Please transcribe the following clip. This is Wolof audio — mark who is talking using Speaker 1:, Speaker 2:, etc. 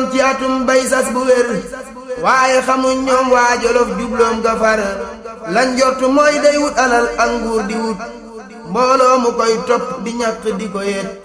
Speaker 1: woon ci atum bay sas bu wér waaye xamuñ ñoom waa Jolof jubloom ga far lan njortu mooy day wut alal ak nguur di wut mbooloo mu koy topp di ñàkk di ko yet